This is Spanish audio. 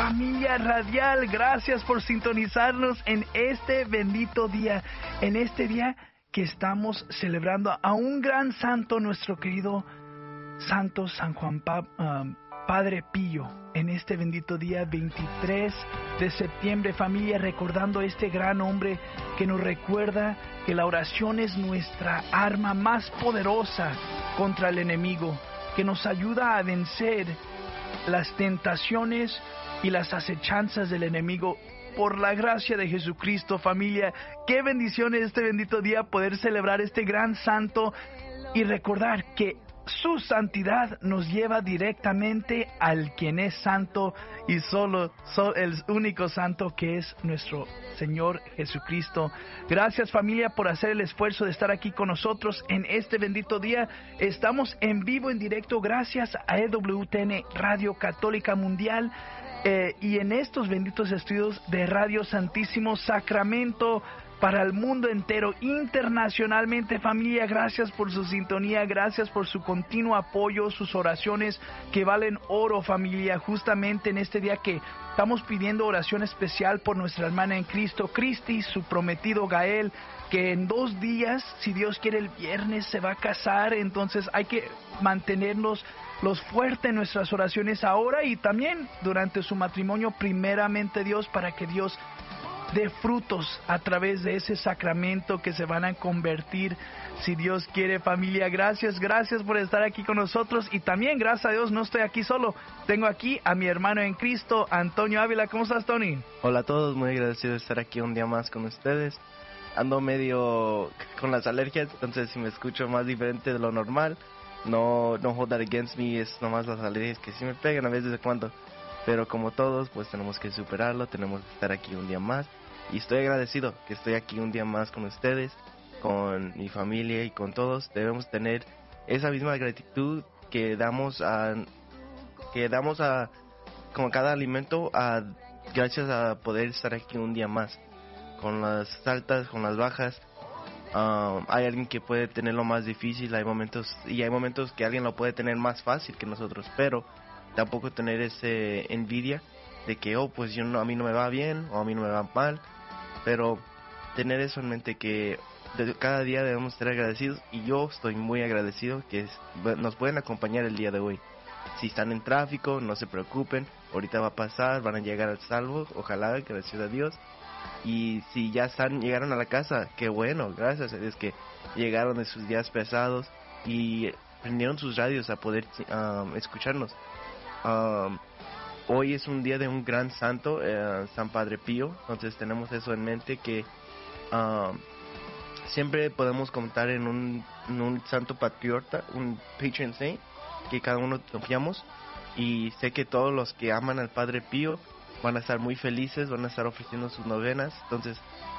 familia radial, gracias por sintonizarnos en este bendito día, en este día que estamos celebrando a un gran santo, nuestro querido Santo San Juan Padre Pío, en este bendito día 23 de septiembre, familia, recordando a este gran hombre que nos recuerda que la oración es nuestra arma más poderosa contra el enemigo, que nos ayuda a vencer las tentaciones y las acechanzas del enemigo. Por la gracia de Jesucristo, familia, qué bendición es este bendito día poder celebrar este gran santo y recordar que su santidad nos lleva directamente al quien es santo y solo el único santo, que es nuestro Señor Jesucristo. Gracias, familia, por hacer el esfuerzo de estar aquí con nosotros en este bendito día. Estamos en vivo, en directo, gracias a EWTN Radio Católica Mundial y en estos benditos estudios de Radio Santísimo Sacramento para el mundo entero, internacionalmente, familia. Gracias por su sintonía, gracias por su continuo apoyo, sus oraciones que valen oro, familia. Justamente en este día que estamos pidiendo oración especial por nuestra hermana en Cristo, Cristi, su prometido Gael, que en 2 días, si Dios quiere, el viernes se va a casar. Entonces hay que mantenernos los fuertes en nuestras oraciones ahora y también durante su matrimonio, primeramente Dios, para que Dios de frutos a través de ese sacramento que se van a convertir, si Dios quiere, familia. Gracias por estar aquí con nosotros y también, gracias a Dios, no estoy aquí solo, tengo aquí a mi hermano en Cristo, Antonio Ávila. ¿Cómo estás, Tony? Hola a todos, muy agradecido de estar aquí un día más con ustedes. Ando medio con las alergias, entonces si me escucho más diferente de lo normal, no hold that against me, es nomás las alergias que sí me pegan a veces de cuando. Pero como todos, pues tenemos que superarlo, tenemos que estar aquí un día más. Y estoy agradecido que estoy aquí un día más con ustedes, con mi familia y con todos. Debemos tener esa misma gratitud que damos a como cada alimento, gracias a poder estar aquí un día más. Con las altas, con las bajas, hay alguien que puede tenerlo más difícil, hay momentos que alguien lo puede tener más fácil que nosotros, pero tampoco tener ese envidia de que pues a mí no me va bien o a mí no me va mal, pero tener eso en mente, que cada día debemos estar agradecidos, y yo estoy muy agradecido que nos pueden acompañar el día de hoy. Si están en tráfico, no se preocupen, ahorita va a pasar, van a llegar al salvo, ojalá, gracias a Dios. Y si ya llegaron a la casa, qué bueno, gracias a Dios que llegaron de sus días pesados y prendieron sus radios a poder escucharnos. Hoy es un día de un gran santo, San Padre Pío, entonces tenemos eso en mente, que siempre podemos contar en un santo patriota, un patron saint, que cada uno confiamos, y sé que todos los que aman al Padre Pío van a estar muy felices, van a estar ofreciendo sus novenas. Entonces